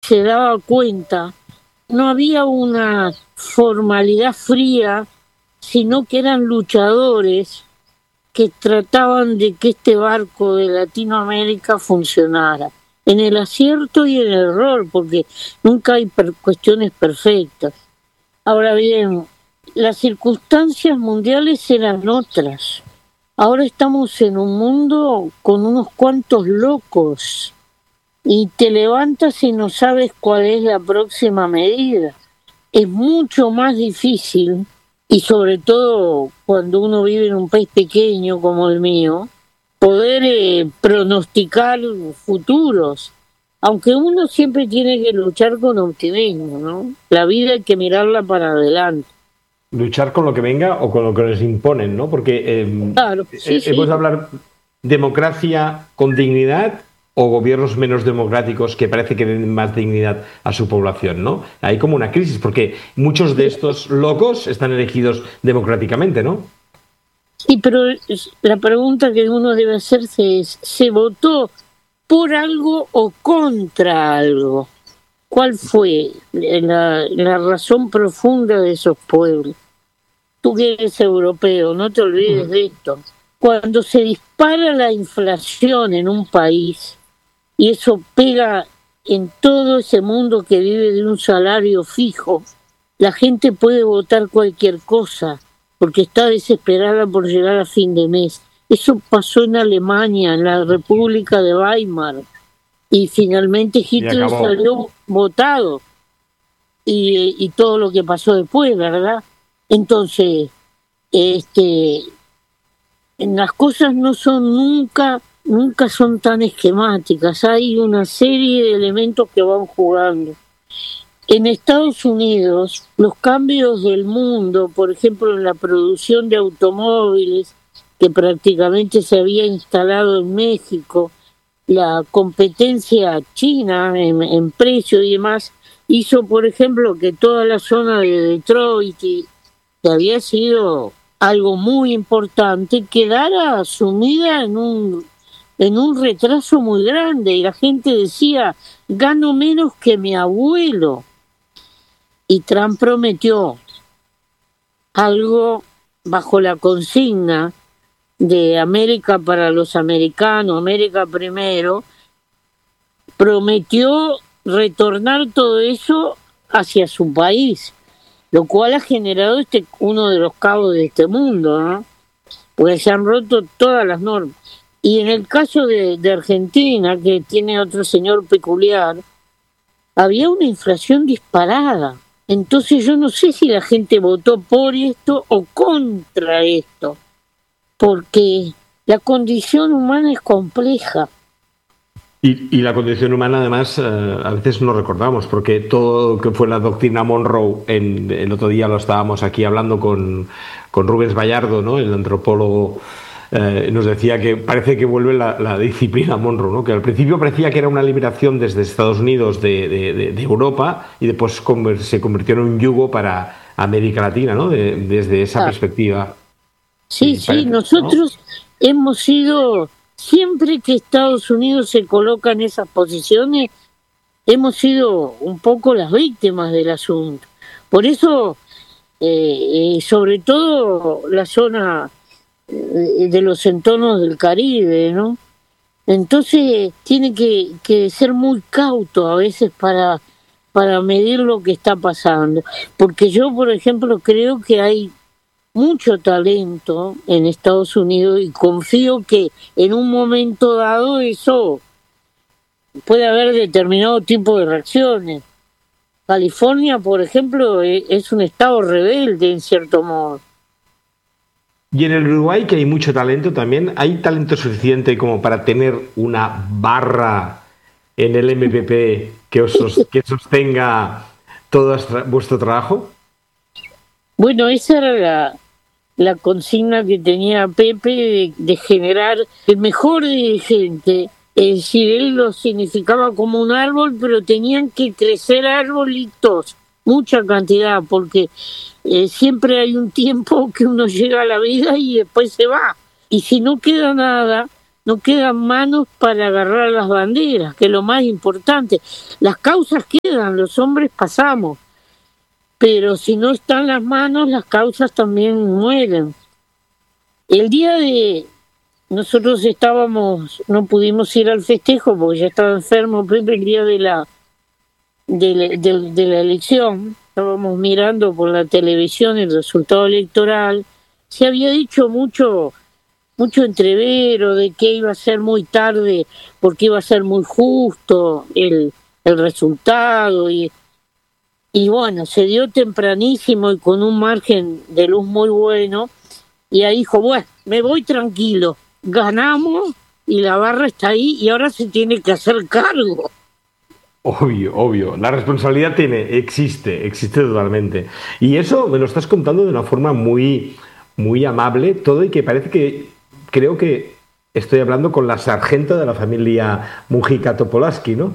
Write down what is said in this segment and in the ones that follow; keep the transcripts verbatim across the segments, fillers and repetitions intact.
se daba cuenta, no había una formalidad fría, sino que eran luchadores que trataban de que este barco de Latinoamérica funcionara, en el acierto y en el error, porque nunca hay per- cuestiones perfectas. Ahora bien, las circunstancias mundiales eran otras. Ahora estamos en un mundo con unos cuantos locos y te levantas y no sabes cuál es la próxima medida. Es mucho más difícil, y sobre todo cuando uno vive en un país pequeño como el mío, poder eh, pronosticar futuros, aunque uno siempre tiene que luchar con optimismo, ¿no? La vida hay que mirarla para adelante. Luchar con lo que venga o con lo que nos imponen, ¿no? Porque eh, Claro, sí, eh, hemos sí. de hablar democracia con dignidad o gobiernos menos democráticos que parece que den más dignidad a su población, ¿no? Hay como una crisis, porque muchos de estos locos están elegidos democráticamente, ¿no? Sí, pero es- la pregunta que uno debe hacerse es, ¿se votó por algo o contra algo? ¿Cuál fue la, la razón profunda de esos pueblos? Tú que eres europeo, no te olvides de esto. Cuando se dispara la inflación en un país, y eso pega en todo ese mundo que vive de un salario fijo, la gente puede votar cualquier cosa porque está desesperada por llegar a fin de mes. Eso pasó en Alemania, en la República de Weimar, y finalmente Y Hitler acabó. salió votado, y, y todo lo que pasó después, ¿verdad? Entonces, este, las cosas no son nunca, nunca son tan esquemáticas. Hay una serie de elementos que van jugando. En Estados Unidos, los cambios del mundo, por ejemplo, en la producción de automóviles, que prácticamente se había instalado en México, la competencia china en, en precio y demás, hizo, por ejemplo, que toda la zona de Detroit, y- que había sido algo muy importante, quedara sumida en un, en un retraso muy grande. Y la gente decía, gano menos que mi abuelo. Y Trump prometió algo bajo la consigna de América para los americanos, América primero, prometió retornar todo eso hacia su país, lo cual ha generado este uno de los cabos de este mundo, ¿no? Porque se han roto todas las normas. Y en el caso de, de Argentina, que tiene otro señor peculiar, había una inflación disparada. Entonces yo no sé si la gente votó por esto o contra esto, porque la condición humana es compleja. Y, y la condición humana, además, eh, a veces no recordamos, porque todo lo que fue la doctrina Monroe, en, el otro día lo estábamos aquí hablando con, con Rubens Vallardo, ¿no? El antropólogo, eh, nos decía que parece que vuelve la, la disciplina Monroe, ¿no? Que al principio parecía que era una liberación desde Estados Unidos de, de, de, de Europa y después conver- se convirtió en un yugo para América Latina, ¿no? De- desde esa Ah, perspectiva. sí, Y sí, parece, ¿no? nosotros hemos sido, siempre que Estados Unidos se coloca en esas posiciones, hemos sido un poco las víctimas del asunto. Por eso, eh, eh, sobre todo la zona eh, de los entornos del Caribe, ¿no? Entonces tiene que, que ser muy cauto a veces para, para medir lo que está pasando. Porque yo, por ejemplo, creo que hay mucho talento en Estados Unidos y confío que en un momento dado eso puede haber determinado tipo de reacciones. California, por ejemplo, e- es un estado rebelde en cierto modo. Y en el Uruguay, que hay mucho talento también, ¿hay talento suficiente como para tener una barra en el M P P que, os sos- que sostenga todo vuestra- vuestro trabajo? Bueno, esa era la, la consigna que tenía Pepe de, de generar el mejor dirigente. Es decir, él lo significaba como un árbol, pero tenían que crecer arbolitos, mucha cantidad, porque eh, siempre hay un tiempo que uno llega a la vida y después se va. Y si no queda nada, no quedan manos para agarrar las banderas, que es lo más importante. Las causas quedan, los hombres pasamos, pero si no están las manos, las causas también mueren. El día de... Nosotros estábamos, no pudimos ir al festejo porque ya estaba enfermo Pepe el día de la, de la, de, de la elección. Estábamos mirando por la televisión el resultado electoral. Se había dicho mucho... mucho entrevero de que iba a ser muy tarde porque iba a ser muy justo el, el resultado y, y bueno, se dio tempranísimo y con un margen de luz muy bueno y ahí dijo, bueno, me voy tranquilo, ganamos y la barra está ahí y ahora se tiene que hacer cargo. Obvio, obvio. La responsabilidad tiene, existe, existe totalmente. Y eso me lo estás contando de una forma muy, muy amable, todo y que parece que creo que estoy hablando con la sargenta de la familia Mujica Topolansky, ¿no?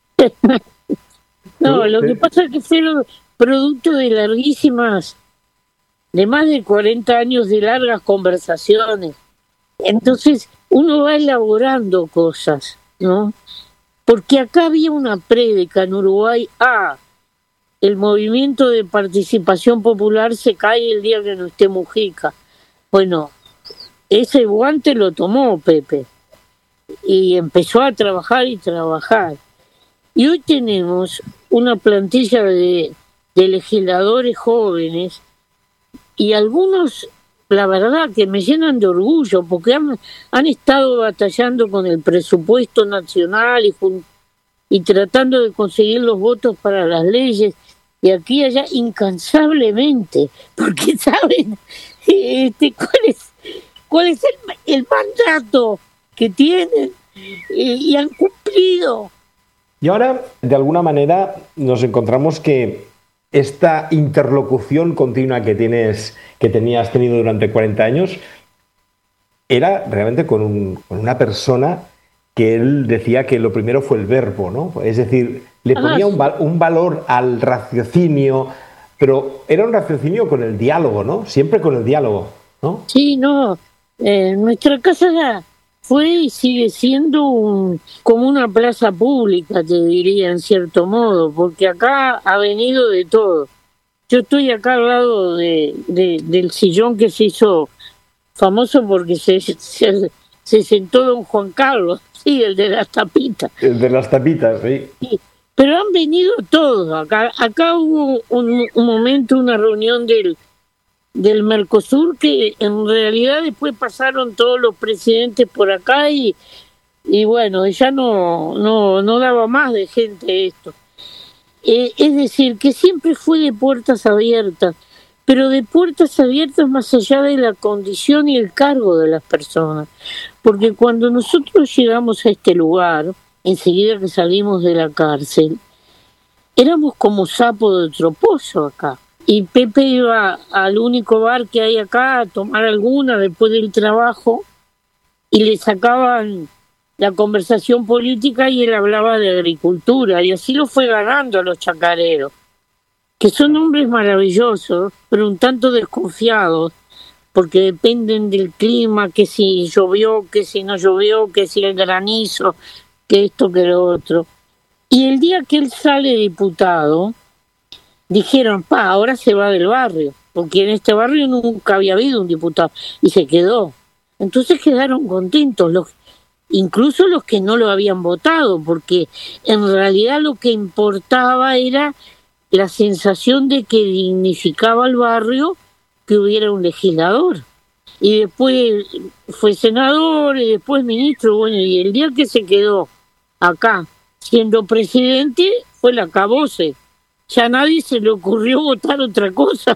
No, lo que pasa es que fueron producto de larguísimas, de más de cuarenta años de largas conversaciones. Entonces uno va elaborando cosas, ¿no? Porque acá había una prédica en Uruguay, ah, el movimiento de participación popular se cae el día que no esté Mujica. Bueno, ese guante lo tomó Pepe y empezó a trabajar y trabajar. Y hoy tenemos una plantilla de, de legisladores jóvenes y algunos, la verdad, que me llenan de orgullo porque han, han estado batallando con el presupuesto nacional y, y tratando de conseguir los votos para las leyes y aquí y allá incansablemente, porque saben este, cuál es cuál es el, el mandato que tienen eh, y han cumplido. Y ahora, de alguna manera, nos encontramos que esta interlocución continua que tienes, que tenías tenido durante cuarenta años, era realmente con, un, con una persona que él decía que lo primero fue el verbo, ¿no? Es decir, le ponía ah, un, val, un valor al raciocinio, pero era un raciocinio con el diálogo, ¿no? Siempre con el diálogo, ¿no? Sí, no. Eh, nuestra casa fue y sigue siendo un, como una plaza pública, te diría, en cierto modo, porque acá ha venido de todo. Yo estoy acá al lado de, de, del sillón que se hizo famoso porque se, se, se sentó don Juan Carlos, sí, el de las tapitas. El de las tapitas, sí. sí. Pero han venido todos. Acá, acá hubo un, un momento, una reunión del del Mercosur que en realidad después pasaron todos los presidentes por acá y, y bueno, ya no, no, no daba más de gente esto. Eh, es decir, que siempre fue de puertas abiertas, pero de puertas abiertas más allá de la condición y el cargo de las personas. Porque cuando nosotros llegamos a este lugar, enseguida que salimos de la cárcel, éramos como sapo de otro pozo acá. Y Pepe iba al único bar que hay acá a tomar alguna después del trabajo y le sacaban la conversación política y él hablaba de agricultura y así lo fue ganando a los chacareros, que son hombres maravillosos, pero un tanto desconfiados, porque dependen del clima, que si llovió, que si no llovió, que si el granizo, que esto, que lo otro. Y el día que él sale diputado, dijeron, pa, ahora se va del barrio, porque en este barrio nunca había habido un diputado, y se quedó. Entonces quedaron contentos, los, incluso los que no lo habían votado, porque en realidad lo que importaba era la sensación de que dignificaba al barrio que hubiera un legislador. Y después fue senador, y después ministro, bueno, y el día que se quedó acá siendo presidente fue el acabose. Ya a nadie se le ocurrió votar otra cosa.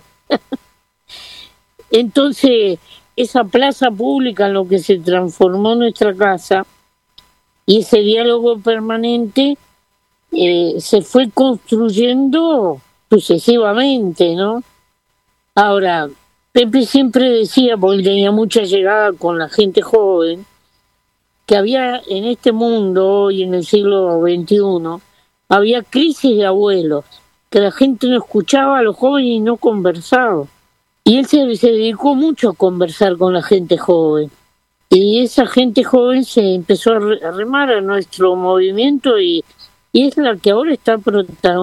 Entonces, esa plaza pública en lo que se transformó nuestra casa y ese diálogo permanente eh, se fue construyendo sucesivamente, ¿no? Ahora, Pepe siempre decía, porque tenía mucha llegada con la gente joven, que había en este mundo, hoy en el siglo veintiuno, había crisis de abuelos, que la gente no escuchaba a los jóvenes y no conversaba. Y él se, se dedicó mucho a conversar con la gente joven. y esa gente joven se empezó a remar a nuestro movimiento y, y es la que ahora está protagonizando